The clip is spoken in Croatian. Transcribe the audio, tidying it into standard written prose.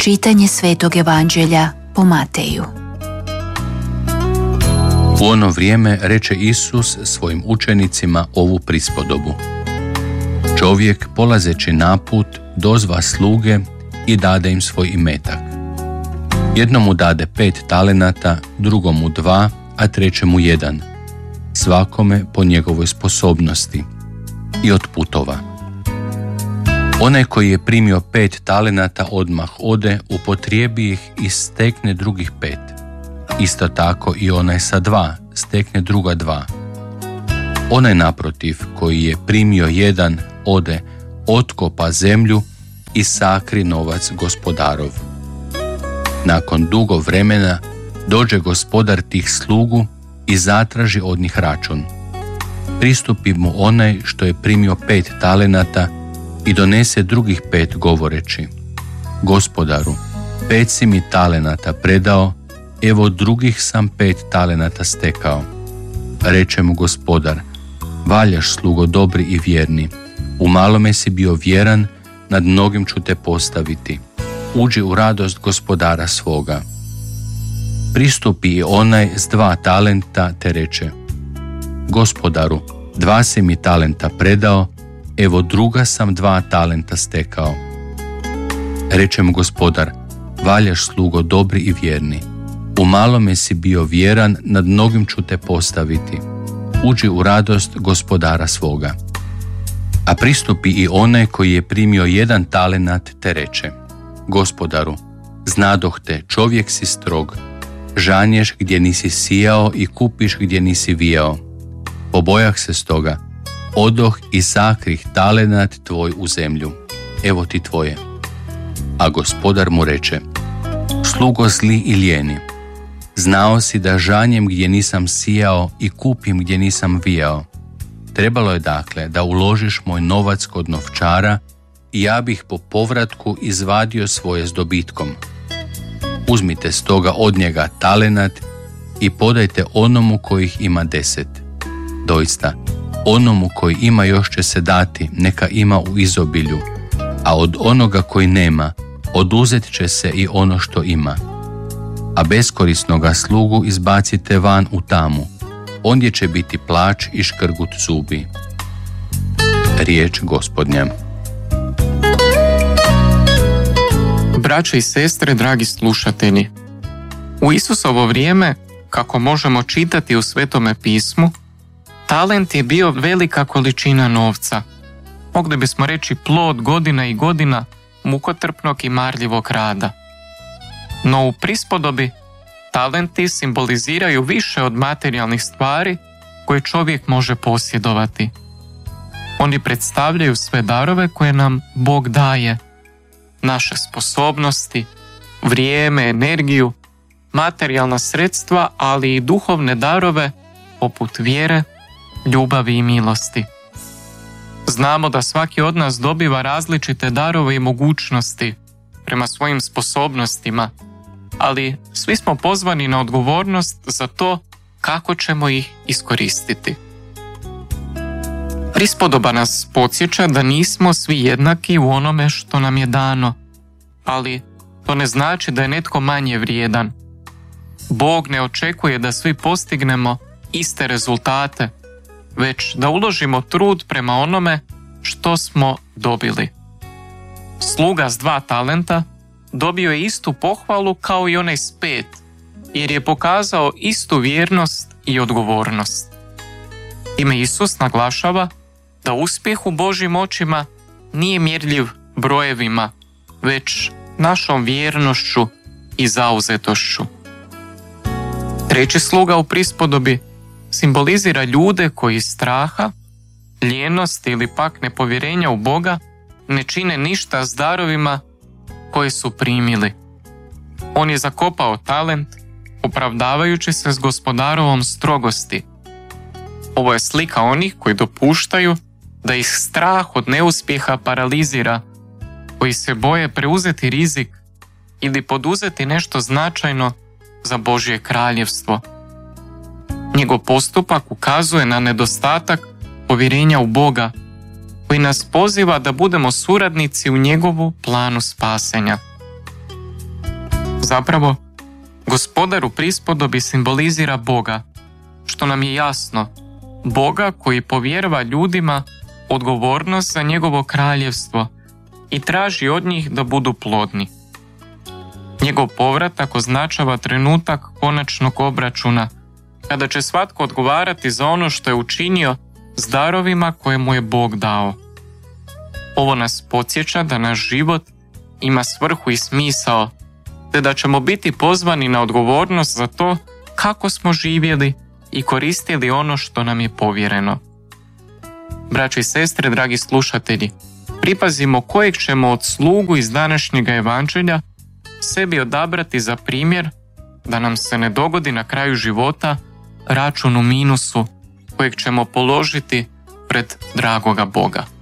Čitanje Svetog Evanđelja po Mateju. U ono vrijeme reče Isus svojim učenicima ovu prispodobu. Čovjek, polazeći naput, dozva sluge i dade im svoj imetak. Jednomu dade 5 talenata, drugomu 2, a trećemu 1, svakome po njegovoj sposobnosti, i otputova. Onaj koji je primio 5 talenata odmah ode, upotrijebi ih i stekne drugih 5. Isto tako i onaj sa 2 stekne druga 2. Onaj naprotiv koji je primio 1 ode, otkopa zemlju i sakri novac gospodarov. Nakon dugo vremena dođe gospodar tih slugu i zatraži od njih račun. Pristupi mu onaj što je primio 5 talenata i donese drugih 5 govoreći: Gospodaru, 5 si mi talenata predao, evo drugih sam 5 talenata stekao. Reče mu gospodar: valjaš, slugo dobri i vjerni, u malome si bio vjeran, nad mnogim ću te postaviti. Uđi u radost gospodara svoga. Pristupi i onaj s 2 talenta te reče: Gospodaru, 2 si mi talenta predao, evo druga sam 2 talenta stekao. Reče mu gospodar: valjaš, slugo dobri i vjerni, u malome si bio vjeran, nad mnogim ću te postaviti. Uđi u radost gospodara svoga. A pristupi i onaj koji je primio 1 talenat te reče: Gospodaru, znadoh te, čovjek si strog, žanješ gdje nisi sijao i kupiš gdje nisi vijao. Pobojah se stoga, odoh i sakrih talenat tvoj u zemlju, evo ti tvoje. A gospodar mu reče: slugo zli i lijeni, znao si da žanjem gdje nisam sijao i kupim gdje nisam vijao. Trebalo je dakle da uložiš moj novac kod novčara i ja bih po povratku izvadio svoje s dobitkom. Uzmite stoga od njega talenat i podajte onomu kojih ima 10. Doista, onomu koji ima još će se dati, neka ima u izobilju, a od onoga koji nema, oduzet će se i ono što ima. A beskorisnoga slugu izbacite van u tamu, ondje će biti plač i škrgut zubi. Riječ Gospodnja. Braćo i sestre, dragi slušatelji, u Isusovo vrijeme, kako možemo čitati u Svetome pismu, talent je bio velika količina novca. Mogli bismo reći plod godina i godina mukotrpnog i marljivog rada. No u prispodobi talenti simboliziraju više od materijalnih stvari koje čovjek može posjedovati. Oni predstavljaju sve darove koje nam Bog daje, naše sposobnosti, vrijeme, energiju, materijalna sredstva, ali i duhovne darove poput vjere, ljubavi i milosti. Znamo da svaki od nas dobiva različite darove i mogućnosti prema svojim sposobnostima, ali svi smo pozvani na odgovornost za to kako ćemo ih iskoristiti. Prispodoba nas podsjeća da nismo svi jednaki u onome što nam je dano, ali to ne znači da je netko manje vrijedan. Bog ne očekuje da svi postignemo iste rezultate, već da uložimo trud prema onome što smo dobili. Sluga s 2 talenta dobio je istu pohvalu kao i onaj s 5, jer je pokazao istu vjernost i odgovornost. Time Isus naglašava da uspjeh u Božjim očima nije mjerljiv brojevima, već našom vjernošću i zauzetošću. Treći sluga u prispodobi simbolizira ljude koji iz straha, lijenosti ili pak nepovjerenja u Boga ne čine ništa s darovima koje su primili. On je zakopao talent, opravdavajući se s gospodarovom strogosti. Ovo je slika onih koji dopuštaju da ih strah od neuspjeha paralizira, koji se boje preuzeti rizik ili poduzeti nešto značajno za Božje kraljevstvo. Njegov postupak ukazuje na nedostatak povjerenja u Boga, koji nas poziva da budemo suradnici u njegovu planu spasenja. Zapravo, gospodar u prispodobi simbolizira Boga, što nam je jasno, Boga koji povjerava ljudima odgovornost za njegovo kraljevstvo i traži od njih da budu plodni. Njegov povratak označava trenutak konačnog obračuna, kada će svatko odgovarati za ono što je učinio s darovima koje mu je Bog dao. Ovo nas podsjeća da naš život ima svrhu i smisao, te da ćemo biti pozvani na odgovornost za to kako smo živjeli i koristili ono što nam je povjereno. Braćo i sestre, dragi slušatelji, pripazimo kojeg ćemo od slugu iz današnjega evanđelja sebi odabrati za primjer da nam se ne dogodi na kraju života račun u minusu kojeg ćemo položiti pred dragoga Boga.